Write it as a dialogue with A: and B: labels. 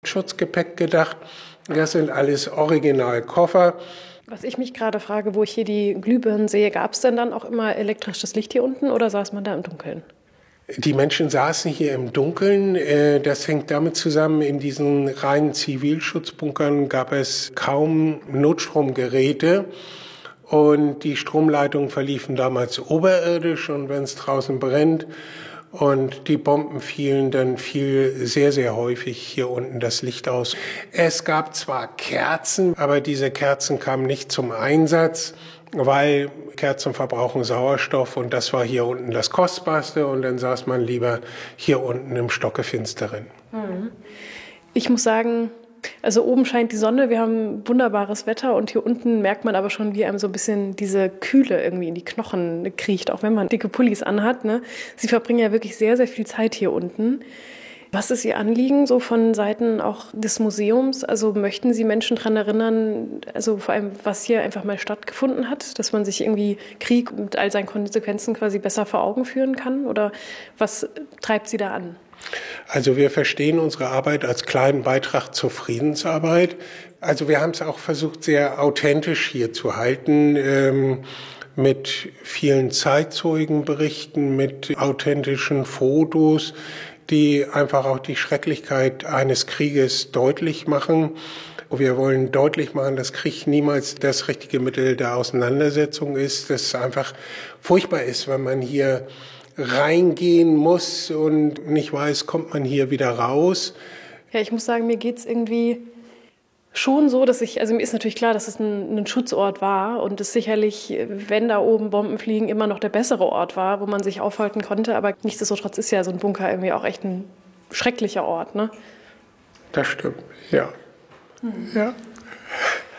A: Luftschutzgepäck gedacht. Das sind alles Originalkoffer.
B: Was ich mich gerade frage, wo ich hier die Glühbirnen sehe, gab es denn dann auch immer elektrisches Licht hier unten oder saß man da im Dunkeln?
A: Die Menschen saßen hier im Dunkeln. Das hängt damit zusammen, in diesen reinen Zivilschutzbunkern gab es kaum Notstromgeräte. Und die Stromleitungen verliefen damals oberirdisch. Und wenn es draußen brennt und die Bomben fielen, dann fiel sehr, sehr häufig hier unten das Licht aus. Es gab zwar Kerzen, aber diese Kerzen kamen nicht zum Einsatz, weil Kerzen verbrauchen Sauerstoff und das war hier unten das Kostbarste und dann saß man lieber hier unten im Stockefinsteren.
B: Ich muss sagen, also oben scheint die Sonne, wir haben wunderbares Wetter und hier unten merkt man aber schon, wie einem so ein bisschen diese Kühle irgendwie in die Knochen kriecht, auch wenn man dicke Pullis anhat, ne? Sie verbringen ja wirklich sehr, sehr viel Zeit hier unten. Was ist Ihr Anliegen so von Seiten auch des Museums? Also möchten Sie Menschen daran erinnern, also vor allem, was hier einfach mal stattgefunden hat, dass man sich irgendwie Krieg mit all seinen Konsequenzen quasi besser vor Augen führen kann? Oder was treibt Sie da an?
A: Also wir verstehen unsere Arbeit als kleinen Beitrag zur Friedensarbeit. Also wir haben es auch versucht, sehr authentisch hier zu halten, mit vielen Zeitzeugenberichten, mit authentischen Fotos, die einfach auch die Schrecklichkeit eines Krieges deutlich machen. Wir wollen deutlich machen, dass Krieg niemals das richtige Mittel der Auseinandersetzung ist, dass es einfach furchtbar ist, wenn man hier reingehen muss und nicht weiß, kommt man hier wieder raus.
B: Ja, ich muss sagen, mir geht's irgendwie schon so, dass also mir ist natürlich klar, dass es ein Schutzort war und es sicherlich, wenn da oben Bomben fliegen, immer noch der bessere Ort war, wo man sich aufhalten konnte. Aber nichtsdestotrotz ist ja so ein Bunker irgendwie auch echt ein schrecklicher Ort, ne?
A: Das stimmt, ja. Ja.